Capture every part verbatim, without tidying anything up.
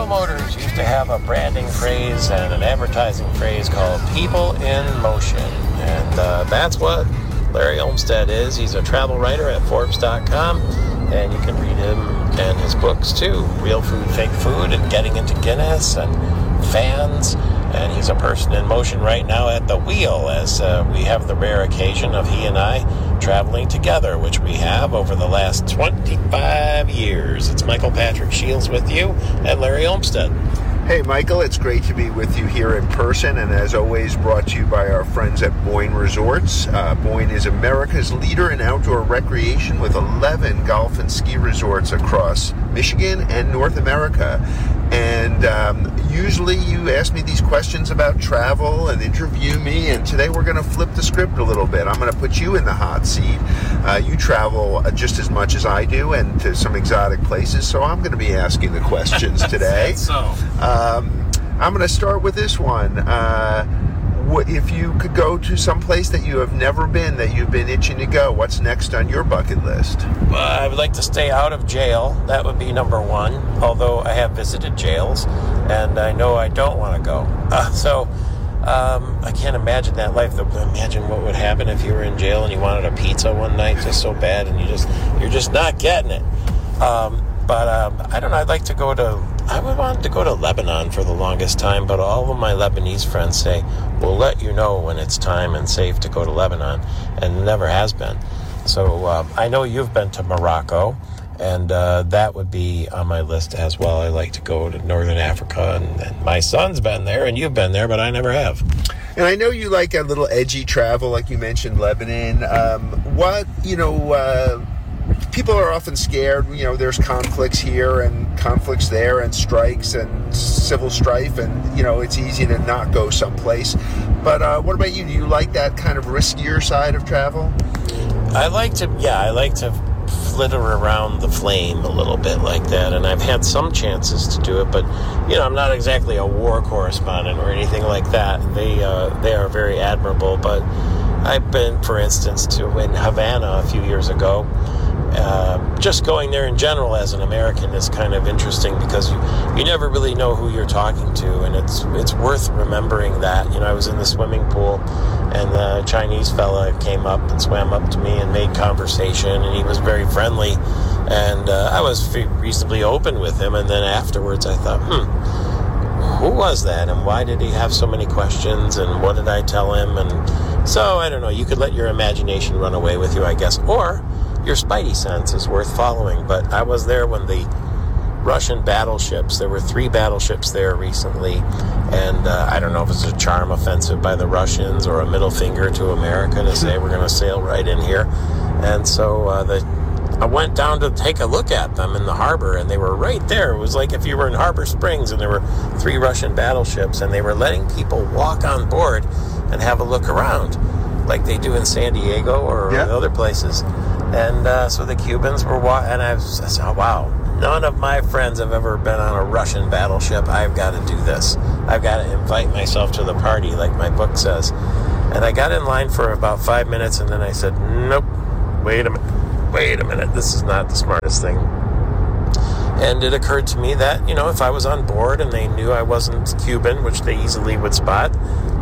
Motors used to have a branding phrase and an advertising phrase called People in Motion. And uh, that's what Larry Olmsted is. He's a travel writer at Forbes dot com. And you can read him and his books too. Real Food, Fake Food, and Getting into Guinness, and Fans. And he's a person in motion right now at the wheel, as uh, we have the rare occasion of he and I traveling together, which we have over the last twenty-five years. It's Michael Patrick Shields with you and Larry Olmsted. Hey, Michael, it's great to be with you here in person, and as always, brought to you by our friends at Boyne Resorts. Uh, Boyne is America's leader in outdoor recreation with eleven golf and ski resorts across Michigan and North America. And um, usually you ask me these questions about travel and interview me, and today we're going to flip the script a little bit. I'm going to put you in the hot seat. Uh, you travel just as much as I do, and to some exotic places, so I'm going to be asking the questions today. so, um, I'm going to start with this one. Uh, if you could go to some place that you have never been, that you've been itching to go, what's next on your bucket list? Uh, I would like to stay out of jail. That would be number one, although I have visited jails, and I know I don't want to go. Uh, so um, I can't imagine that life. Imagine what would happen if you were in jail and you wanted a pizza one night just so bad, and you just, you're just not getting it. Um, but um, I don't know, I'd like to go to, I would want to go to Lebanon for the longest time, but all of my Lebanese friends say, we'll let you know when it's time and safe to go to Lebanon, and it never has been. So uh, I know you've been to Morocco, and uh, that would be on my list as well. I like to go to Northern Africa, and, and my son's been there, and you've been there, but I never have. And I know you like a little edgy travel, like you mentioned, Lebanon. Um, what, you know... Uh, People are often scared, you know, there's conflicts here and conflicts there and strikes and civil strife, and, you know, it's easy to not go someplace. But uh, what about you? Do you like that kind of riskier side of travel? I like to, yeah, I like to flitter around the flame a little bit like that, and I've had some chances to do it, but, you know, I'm not exactly a war correspondent or anything like that. They, uh, they are very admirable, but I've been, for instance, to in Havana a few years ago. Uh, just going there in general as an American is kind of interesting because you, you never really know who you're talking to, and it's it's worth remembering that. You know, I was in the swimming pool, and the Chinese fella came up and swam up to me and made conversation, and he was very friendly, and uh, I was reasonably open with him. And then afterwards, I thought, hmm, who was that, and why did he have so many questions, and what did I tell him? And so I don't know. You could let your imagination run away with you, I guess, or your spidey sense is worth following. But I was there when the Russian battleships, there were three battleships there recently, and uh, I don't know if it was a charm offensive by the Russians or a middle finger to America to say we're going to sail right in here. And so uh, the I went down to take a look at them in the harbor, and they were right there. It was like if you were in Harbor Springs and there were three Russian battleships, and they were letting people walk on board and have a look around like they do in San Diego or yeah. other places. And uh, so the Cubans were, wa- and I, was, I said, oh, wow, none of my friends have ever been on a Russian battleship. I've got to do this. I've got to invite myself to the party, like my book says. And I got in line for about five minutes, and then I said, nope, wait a minute, wait a minute, this is not the smartest thing. And it occurred to me that, you know, if I was on board and they knew I wasn't Cuban, which they easily would spot,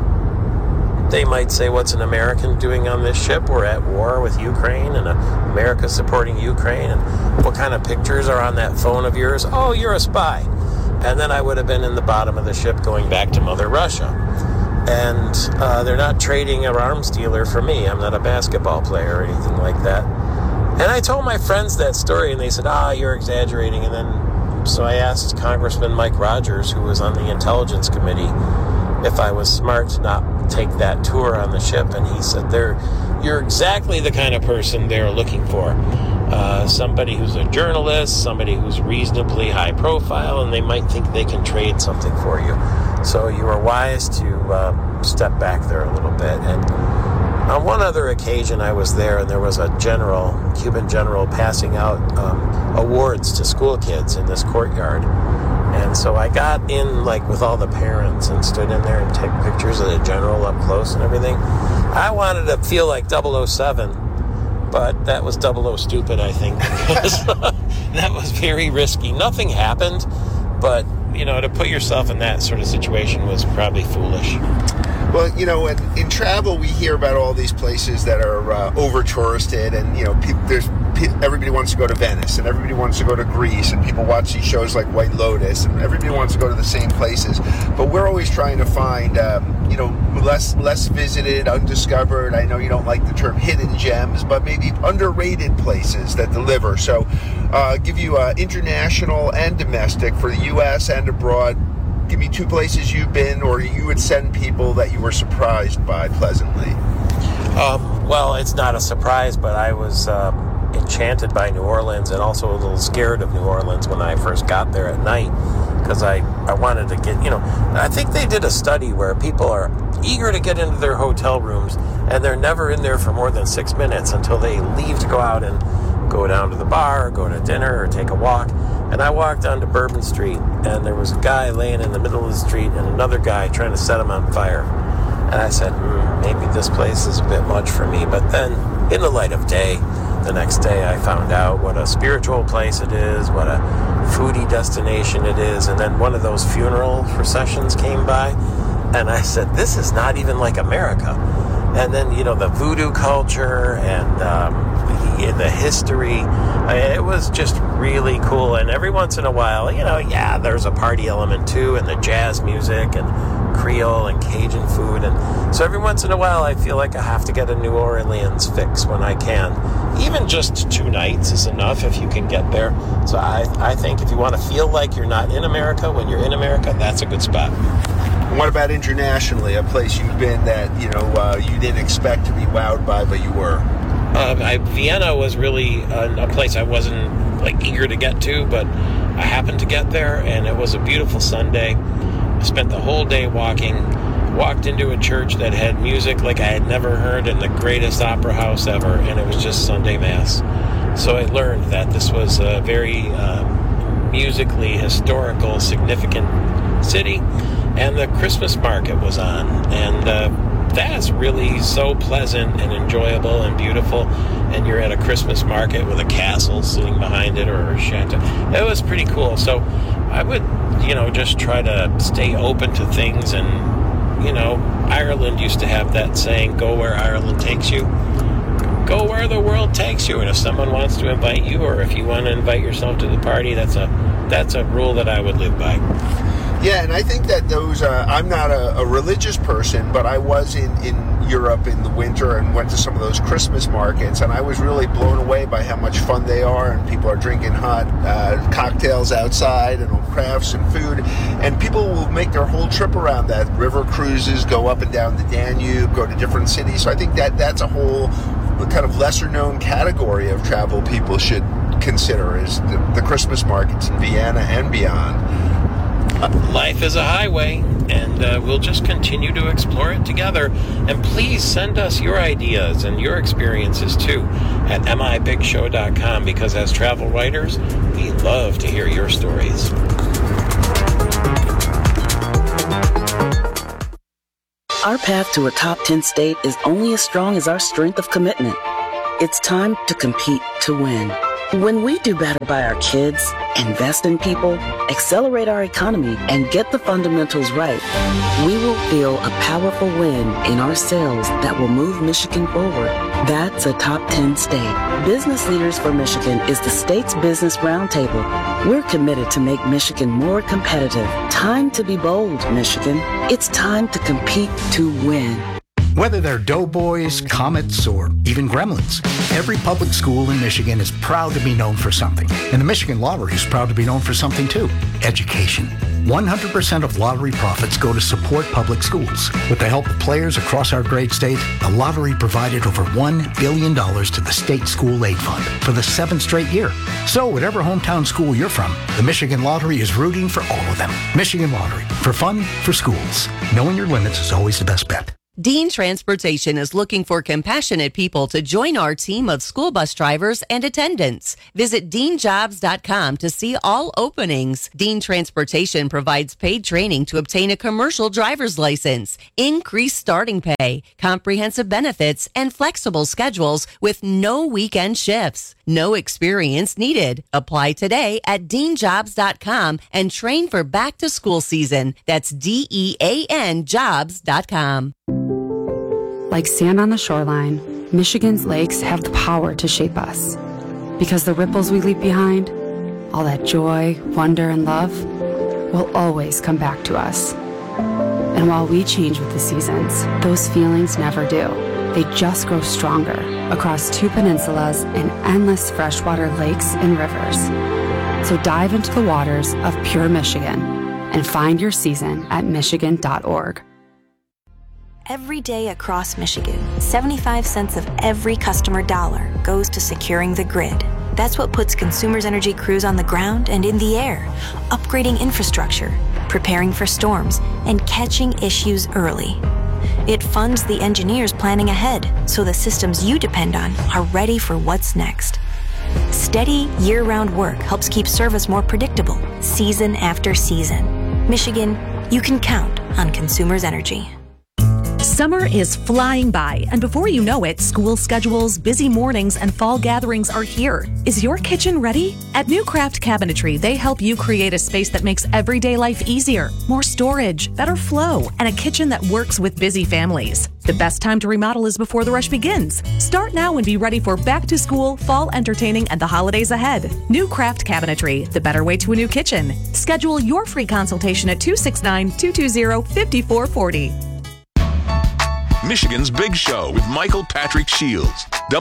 they might say, what's an American doing on this ship? We're at war with Ukraine, and uh, America's supporting Ukraine. And what kind of pictures are on that phone of yours? Oh, you're a spy. And then I would have been in the bottom of the ship going back to Mother Russia. And uh, they're not trading an arms dealer for me. I'm not a basketball player or anything like that. And I told my friends that story, and they said, ah, you're exaggerating. And then, so I asked Congressman Mike Rogers, who was on the Intelligence Committee, if I was smart to not take that tour on the ship, and he said, "They're, you're exactly the kind of person they're looking for. Uh, somebody who's a journalist, somebody who's reasonably high profile, and they might think they can trade something for you." So you were wise to uh, step back there a little bit. And on one other occasion, I was there, and there was a general, Cuban general, passing out um, awards to school kids in this courtyard. And so I got in, like, with all the parents and stood in there and took pictures of the general up close and everything. I wanted to feel like double oh seven, but that was double oh stupid, I think, because that was very risky. Nothing happened, But, you know, to put yourself in that sort of situation was probably foolish. Well, you know, in, in travel, we hear about all these places that are uh, over-touristed, and, you know, pe- there's pe- everybody wants to go to Venice, and everybody wants to go to Greece, and people watch these shows like White Lotus, and everybody wants to go to the same places. But we're always trying to find, um, you know, less less visited, undiscovered. I know you don't like the term hidden gems, but maybe underrated places that deliver. So, uh, give you uh, international and domestic for the U S and abroad. Give me two places you've been, or you would send people that you were surprised by pleasantly. Um, well, it's not a surprise, but I was uh, enchanted by New Orleans and also a little scared of New Orleans when I first got there at night, because I, I wanted to get, you know, I think they did a study where people are eager to get into their hotel rooms, and they're never in there for more than six minutes until they leave to go out and go down to the bar, or go to dinner, or take a walk. And I walked onto Bourbon Street, and there was a guy laying in the middle of the street and another guy trying to set him on fire. And I said, hmm, maybe this place is a bit much for me. But then, in the light of day, the next day I found out what a spiritual place it is, what a foodie destination it is. And then one of those funeral processions came by, and I said, this is not even like America. And then, you know, the voodoo culture and um, the, the history, I, it was just really cool. And every once in a while, you know, yeah, there's a party element too, and the jazz music and Creole and Cajun food. And so every once in a while, I feel like I have to get a New Orleans fix when I can. Even just two nights is enough if you can get there. So I, I think if you want to feel like you're not in America when you're in America, that's a good spot. What about internationally? A place you've been that, you know, uh, you didn't expect to be wowed by, but you were? Um, I, Vienna was really a, a place I wasn't like eager to get to, but I happened to get there, and it was a beautiful Sunday. I spent the whole day walking, walked into a church that had music like I had never heard in the greatest opera house ever, and it was just Sunday Mass. So I learned that this was a very um, musically historical, significant city. And the Christmas market was on, and uh, that's really so pleasant and enjoyable and beautiful. And you're at a Christmas market with a castle sitting behind it, or a chateau. It was pretty cool. So I would, you know, just try to stay open to things. And, you know, Ireland used to have that saying, go where Ireland takes you. Go where the world takes you. And if someone wants to invite you, or if you want to invite yourself to the party, that's a that's a rule that I would live by. Yeah, and I think that those, uh, I'm not a, a religious person, but I was in, in Europe in the winter and went to some of those Christmas markets, and I was really blown away by how much fun they are, and people are drinking hot uh, cocktails outside and crafts and food, and people will make their whole trip around that. River cruises, go up and down the Danube, go to different cities, so I think that that's a whole kind of lesser-known category of travel people should consider, is the, the Christmas markets in Vienna and beyond. Life is a highway, and uh, we'll just continue to explore it together. And please send us your ideas and your experiences too at M I Big Show dot com, because as travel writers, we love to hear your stories. Our path to a top ten state is only as strong as our strength of commitment. It's time to compete to win. When we do better by our kids, invest in people, accelerate our economy, and get the fundamentals right, we will feel a powerful win in our sales that will move Michigan forward. That's a top ten state. Business Leaders for Michigan is the state's business roundtable. We're committed to make Michigan more competitive. Time to be bold, Michigan. It's time to compete to win. Whether they're Doughboys, Comets, or even Gremlins, every public school in Michigan is proud to be known for something. And the Michigan Lottery is proud to be known for something too: education. one hundred percent of lottery profits go to support public schools. With the help of players across our great state, the lottery provided over one billion dollars to the State School Aid Fund for the seventh straight year. So whatever hometown school you're from, the Michigan Lottery is rooting for all of them. Michigan Lottery, for fun, for schools. Knowing your limits is always the best bet. Dean Transportation is looking for compassionate people to join our team of school bus drivers and attendants. Visit dean jobs dot com to see all openings. Dean Transportation provides paid training to obtain a commercial driver's license, increased starting pay, comprehensive benefits, and flexible schedules with no weekend shifts. No experience needed. Apply today at dean jobs dot com and train for back to school season. That's D E A N jobs dot com. Like sand on the shoreline, Michigan's lakes have the power to shape us. Because the ripples we leave behind, all that joy, wonder, and love, will always come back to us. And while we change with the seasons, those feelings never do. They just grow stronger across two peninsulas and endless freshwater lakes and rivers. So dive into the waters of pure Michigan and find your season at michigan dot org. Every day across Michigan, seventy-five cents of every customer dollar goes to securing the grid. That's what puts Consumers Energy crews on the ground and in the air, upgrading infrastructure, preparing for storms, and catching issues early. It funds the engineers planning ahead so the systems you depend on are ready for what's next. Steady, year-round work helps keep service more predictable, season after season. Michigan, you can count on Consumers Energy. Summer is flying by, and before you know it, school schedules, busy mornings, and fall gatherings are here. Is your kitchen ready? At New Craft Cabinetry, they help you create a space that makes everyday life easier, more storage, better flow, and a kitchen that works with busy families. The best time to remodel is before the rush begins. Start now and be ready for back to school, fall entertaining, and the holidays ahead. New Craft Cabinetry, the better way to a new kitchen. Schedule your free consultation at two six nine, two two zero, five four four zero. Michigan's Big Show with Michael Patrick Shields.